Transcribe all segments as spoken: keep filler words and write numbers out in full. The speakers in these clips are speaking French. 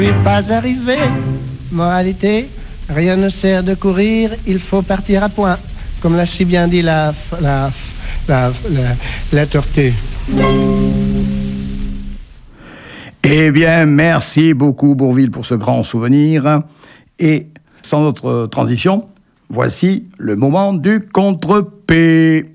Je suis pas arrivé. Moralité, rien ne sert de courir, il faut partir à point. Comme l'a si bien dit la la la la, la tortue. Eh bien, merci beaucoup Bourvil pour ce grand souvenir. Et sans autre transition, voici le moment du contre-P.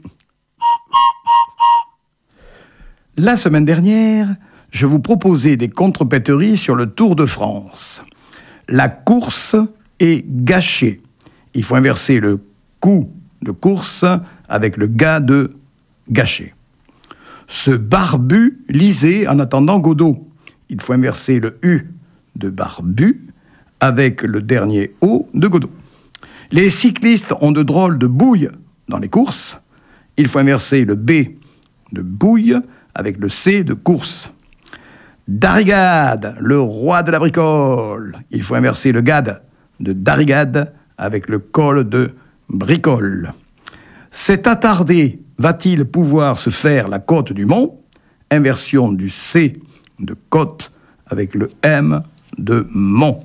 La semaine dernière, je vous proposais des contre-péteries sur le Tour de France. La course est gâchée. Il faut inverser le coup de course avec le gars de gâché. Ce barbu lisait en attendant Godot. Il faut inverser le U de barbu avec le dernier O de Godot. Les cyclistes ont de drôles de bouilles dans les courses. Il faut inverser le B de bouille avec le C de course. Darrigade, le roi de la bricole. Il faut inverser le gade de Darrigade avec le col de bricole. Cet attardé va-t-il pouvoir se faire la côte du mont? Inversion du C de côte avec le M de mont.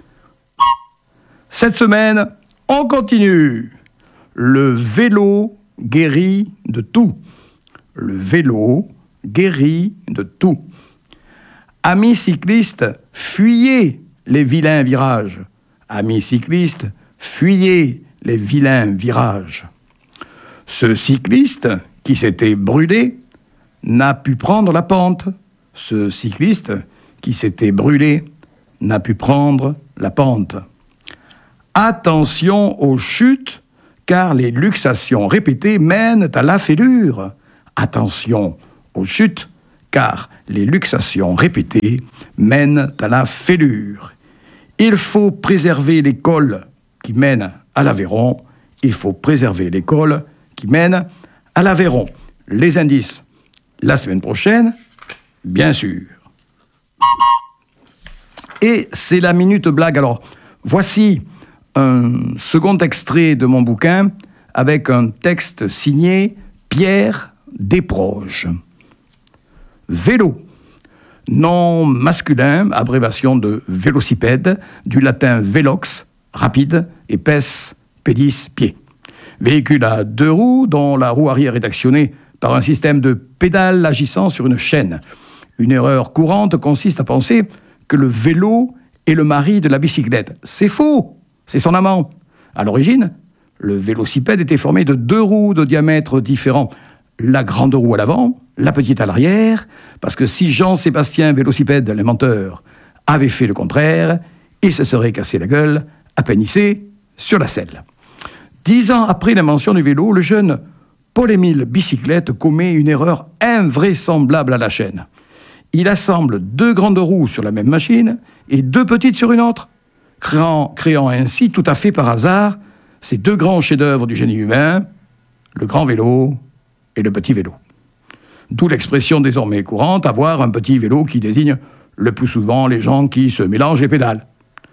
Cette semaine, on continue. Le vélo guérit de tout. Le vélo guérit de tout. Amis cyclistes, fuyez les vilains virages. Amis cyclistes, fuyez les vilains virages. Ce cycliste qui s'était brûlé n'a pu prendre la pente. Ce cycliste qui s'était brûlé n'a pu prendre la pente. Attention aux chutes, car les luxations répétées mènent à la fêlure. Attention aux chutes, car les luxations répétées mènent à la fêlure. Il faut préserver les cols qui mènent à l'Aveyron. Il faut préserver les cols qui mènent à l'Aveyron. Les indices, la semaine prochaine, bien sûr. Et c'est la minute blague. Alors, voici un second extrait de mon bouquin avec un texte signé Pierre Desproges. Vélo, nom masculin, abréviation de vélocipède, du latin velox, rapide, et pes, pédis, pied. Véhicule à deux roues dont la roue arrière est actionnée par un système de pédales agissant sur une chaîne. Une erreur courante consiste à penser que le vélo est le mari de la bicyclette. C'est faux, c'est son amant. À l'origine, le vélocipède était formé de deux roues de diamètre différents. La grande roue à l'avant, la petite à l'arrière, parce que si Jean-Sébastien Vélocipède, l'inventeur, avait fait le contraire, il se serait cassé la gueule à pennissé sur la selle. Dix ans après l'invention du vélo, le jeune Paul-Émile Bicyclette commet une erreur invraisemblable à la chaîne. Il assemble deux grandes roues sur la même machine et deux petites sur une autre, créant, créant ainsi tout à fait par hasard ces deux grands chefs-d'œuvre du génie humain, le grand vélo et le petit vélo. D'où l'expression désormais courante, avoir un petit vélo qui désigne le plus souvent les gens qui se mélangent les pédales.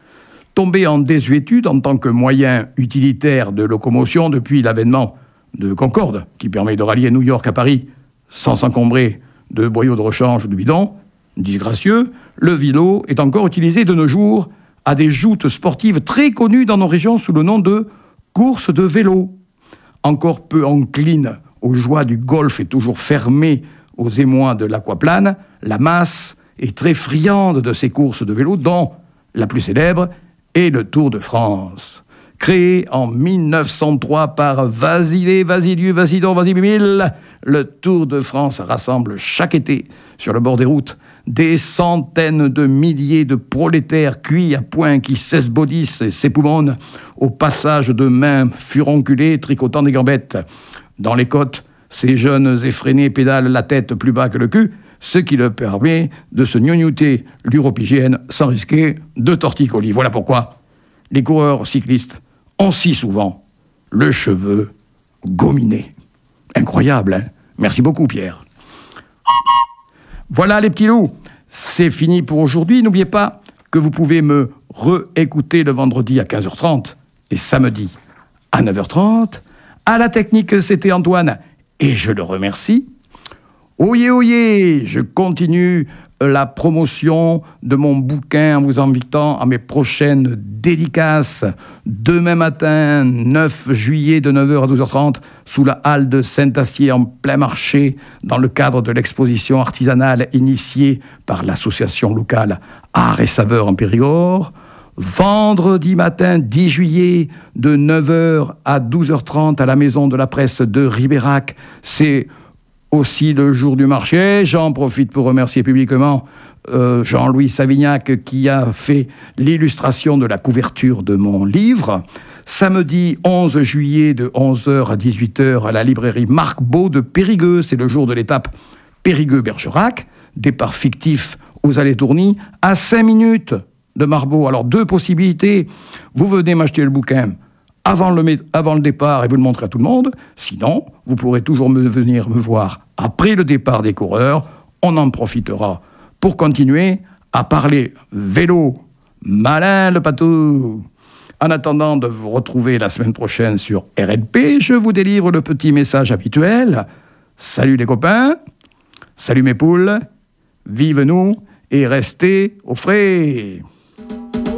Tombé en désuétude en tant que moyen utilitaire de locomotion depuis l'avènement de Concorde, qui permet de rallier New York à Paris sans s'encombrer de boyaux de rechange ou de bidons, disgracieux, le vélo est encore utilisé de nos jours à des joutes sportives très connues dans nos régions sous le nom de course de vélo. Encore peu encline aux joies du golf et toujours fermée aux émois de l'aquaplane, la masse est très friande de ces courses de vélo, dont la plus célèbre est le Tour de France. Créé en mille neuf cent trois par Vasile, Vasilieu, Vasidon, Vasimile, le Tour de France rassemble chaque été sur le bord des routes des centaines de milliers de prolétaires cuits à point qui s'esbaudissent et s'époumonnent au passage de mains furonculées tricotant des gambettes. Dans les côtes, ces jeunes effrénés pédalent la tête plus bas que le cul, ce qui leur permet de se gnognoter l'uropygienne sans risquer de torticolis. Voilà pourquoi les coureurs cyclistes ont si souvent le cheveu gominé. Incroyable, hein? Merci beaucoup, Pierre. Voilà, les petits loups, c'est fini pour aujourd'hui. N'oubliez pas que vous pouvez me réécouter le vendredi à quinze heures trente et samedi à neuf heures trente. À la technique, c'était Antoine, et je le remercie. Oyez, oyez, je continue la promotion de mon bouquin en vous invitant à mes prochaines dédicaces. Demain matin, neuf juillet, de neuf heures à douze heures trente, sous la halle de Saint-Astier, en plein marché, dans le cadre de l'exposition artisanale initiée par l'association locale Art et Saveurs en Périgord. Vendredi matin, dix juillet, de neuf heures à douze heures trente, à la Maison de la Presse de Ribérac. C'est aussi le jour du marché. J'en profite pour remercier publiquement euh, Jean-Louis Savignac qui a fait l'illustration de la couverture de mon livre. Samedi onze juillet de onze heures à dix-huit heures à la librairie Marc Beau de Périgueux. C'est le jour de l'étape Périgueux-Bergerac. Départ fictif aux Allées-Tourny à cinq minutes de Marbeau. Alors deux possibilités. Vous venez m'acheter le bouquin Avant le, avant le départ et vous le montrez à tout le monde. Sinon, vous pourrez toujours me, venir me voir après le départ des coureurs. On en profitera pour continuer à parler vélo. Malin le patou. En attendant de vous retrouver la semaine prochaine sur R N P, je vous délivre le petit message habituel. Salut les copains, salut mes poules, vive nous et restez au frais.